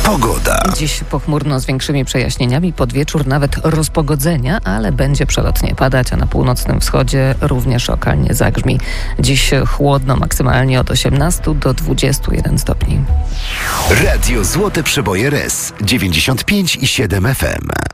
Pogoda. Dziś pochmurno z większymi przejaśnieniami, pod wieczór nawet rozpogodzenia, ale będzie przelotnie padać, a na północnym wschodzie również lokalnie zagrzmi. Dziś chłodno, maksymalnie od 18 do 21 stopni. Radio Złote Przeboje RS 95,7 FM.